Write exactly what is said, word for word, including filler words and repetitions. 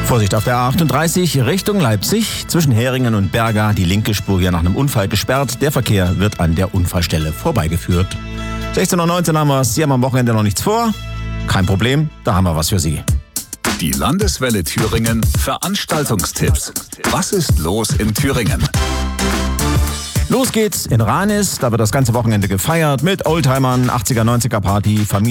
Vorsicht auf der A achtunddreißig Richtung Leipzig. Zwischen Heringen und Berga die linke Spur hier nach einem Unfall gesperrt. Der Verkehr wird an der Unfallstelle vorbeigeführt. sechzehn Uhr neunzehn haben wir es. Sie haben am Wochenende noch nichts vor? Kein Problem, da haben wir was für Sie. Die Landeswelle Thüringen Veranstaltungstipps. Was ist los in Thüringen? Los geht's in Ranis. Da wird das ganze Wochenende gefeiert mit Oldtimern, achtziger, neunziger Party, Familie.